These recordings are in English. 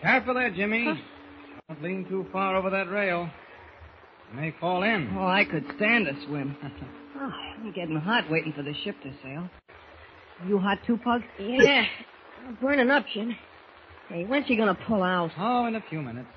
Careful there, Jimmy. Don't lean too far over that rail. You may fall in. Oh, I could stand a swim. I'm getting hot waiting for the ship to sail. You hot too, Pug? Yeah. I'm burning up, Jim. Hey, when's he going to pull out? Oh, in a few minutes.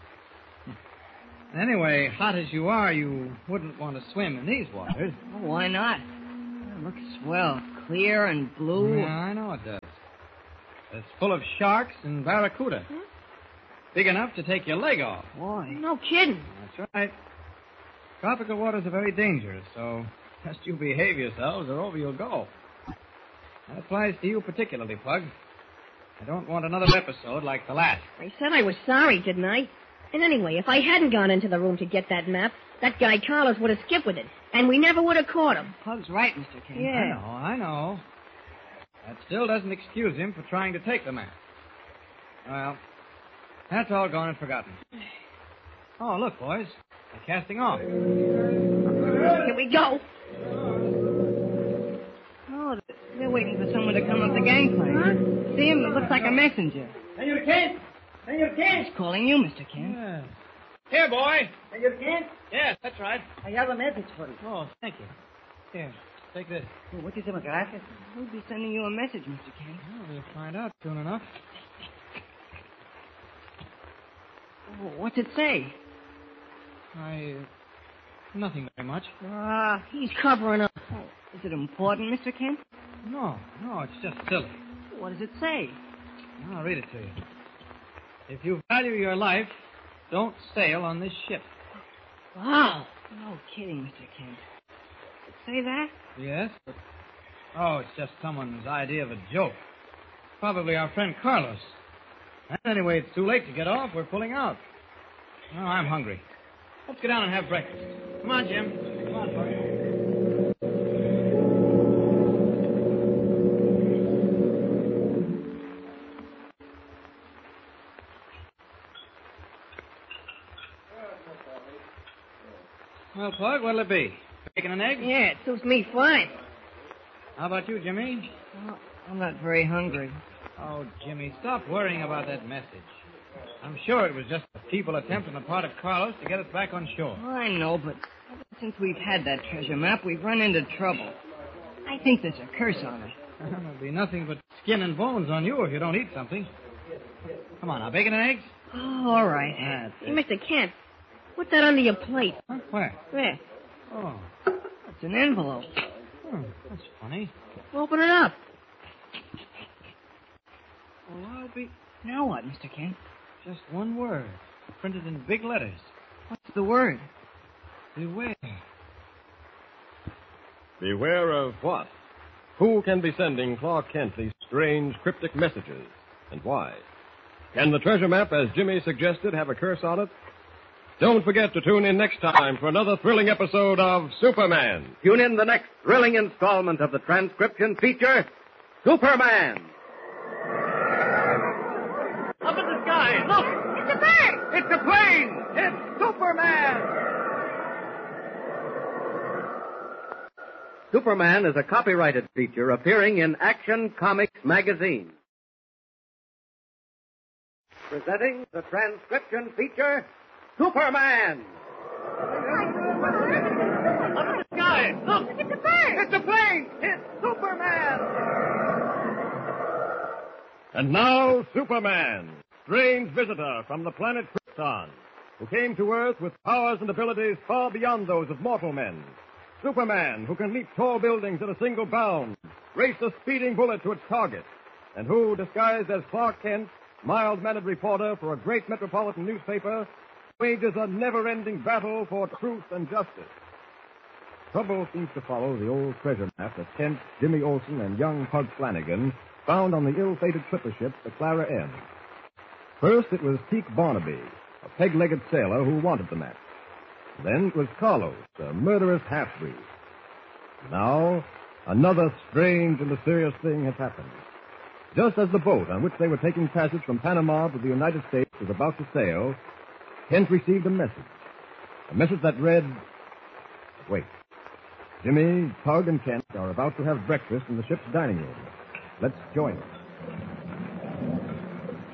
Anyway, hot as you are, you wouldn't want to swim in these waters. Oh, why not? It looks swell. Clear and blue. Yeah, I know it does. It's full of sharks and barracuda. Huh? Big enough to take your leg off. Boy. No kidding. That's right. Tropical waters are very dangerous, so just you behave yourselves or over you'll go. That applies to you particularly, Pug. I don't want another episode like the last. I said I was sorry, didn't I? And anyway, if I hadn't gone into the room to get that map, that guy Carlos would have skipped with it, and we never would have caught him. Pug's right, Mr. King. Yeah. I know. That still doesn't excuse him for trying to take the map. Well, that's all gone and forgotten. Oh, look, boys. They're casting off. Here we go. Oh, they're waiting for someone to come up the gangplank. Huh? See him? It looks like a messenger. Senor Kent! Senor Kent! He's calling you, Mr. Kent. Yeah. Here, boy. Senor Kent? Yes, that's right. I have a message for you. Oh, thank you. Here, take this. Oh, muchísimas gracias. We'll be sending you a message, Mr. Kent. Well, we'll find out soon enough. Oh, what's it say? Nothing very much. He's covering up. Oh, is it important, Mr. Kent? No, it's just silly. What does it say? I'll read it to you. If you value your life, don't sail on this ship. Wow. No kidding, Mr. Kent. Does it say that? Yes, but... Oh, it's just someone's idea of a joke. Probably our friend Carlos. And anyway, it's too late to get off. We're pulling out. Oh, I'm hungry. Let's get down and have breakfast. Come on, Jim. Come on, Buck. Well, Pug, what'll it be? Bacon and eggs? Yeah, it suits me fine. How about you, Jimmy? Oh, I'm not very hungry. Oh, Jimmy, stop worrying about that message. I'm sure it was just a feeble attempt on the part of Carlos to get us back on shore. Oh, I know, but ever since we've had that treasure map, we've run into trouble. I think there's a curse on it. There'll be nothing but skin and bones on you if you don't eat something. Come on, now, bacon and eggs? Oh, all right. Hey, Mr. Kent, put that under your plate. Huh? Where? There. Oh. It's an envelope. That's funny. Open it up. Well, I'll be... Now what, Mr. Kent? Just one word, printed in big letters. What's the word? Beware. Beware of what? Who can be sending Clark Kent these strange, cryptic messages, and why? Can the treasure map, as Jimmy suggested, have a curse on it? Don't forget to tune in next time for another thrilling episode of Superman. Tune in the next thrilling installment of the transcription feature, Superman. Up in the sky! Look! It's a bird! It's a plane! It's Superman! Superman is a copyrighted feature appearing in Action Comics magazine. Presenting the transcription feature, Superman! Up in the sky! Look! It's a bird! It's a plane! It's Superman! And now, Superman, strange visitor from the planet Krypton, who came to Earth with powers and abilities far beyond those of mortal men. Superman, who can leap tall buildings at a single bound, race a speeding bullet to its target, and who, disguised as Clark Kent, mild-mannered reporter for a great metropolitan newspaper, wages a never-ending battle for truth and justice. Trouble seems to follow the old treasure map that Kent, Jimmy Olsen, and young Pug Flanagan found on the ill-fated clipper ship, the Clara M. First, it was Teak Barnaby, a peg-legged sailor who wanted the map. Then it was Carlos, a murderous half-breed. Now, another strange and mysterious thing has happened. Just as the boat on which they were taking passage from Panama to the United States was about to sail, Kent received a message. A message that read... Wait. Jimmy, Pug, and Kent are about to have breakfast in the ship's dining room. Let's join them.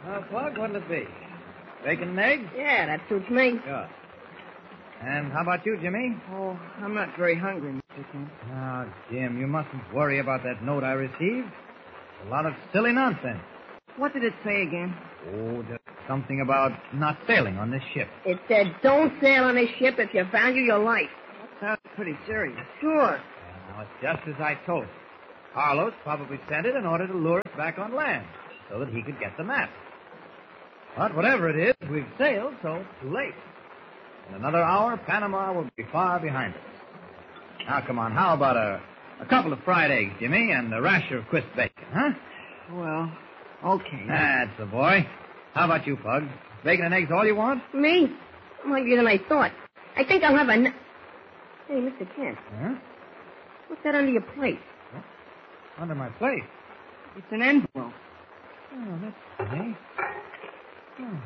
Plug, what'll it be? Bacon and eggs? Yeah, that suits me. Good. And how about you, Jimmy? Oh, I'm not very hungry, Mr. Kent. Ah, Jim, you mustn't worry about that note I received. A lot of silly nonsense. What did it say again? Oh, just something about not sailing on this ship. It said, don't sail on this ship if you value your life. That sounds pretty serious. Sure. Now, it's just as I told you. Carlos probably sent it in order to lure us back on land so that he could get the map. But whatever it is, we've sailed, so it's too late. In another hour, Panama will be far behind us. Now, come on, how about a couple of fried eggs, Jimmy, and a rasher of crisp bacon, huh? Well, okay. That's the boy. How about you, Pug? Bacon and eggs all you want? Me? I'm hungrier than I thought. I think I'll have a... Hey, Mr. Kent, Huh? what's that under your plate? Under my plate. It's an envelope. Oh, that's funny. Oh.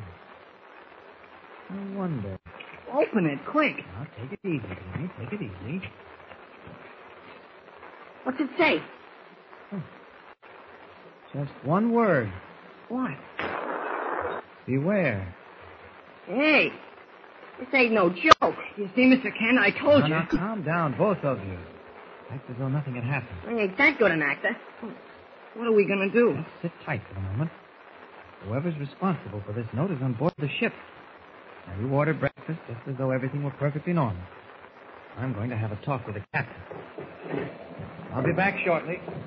I wonder. Open it, quick. Now, take it easy, Jimmy. Take it easy. What's it say? Just one word. What? Beware. Hey, this ain't no joke. You see, Mr. Kent, I told you. Now, calm down, both of you. Act as though nothing had happened. I ain't that good an actor. What are we going to do? Just sit tight for the moment. Whoever's responsible for this note is on board the ship. Now, you order breakfast just as though everything were perfectly normal. I'm going to have a talk with the captain. I'll be back shortly.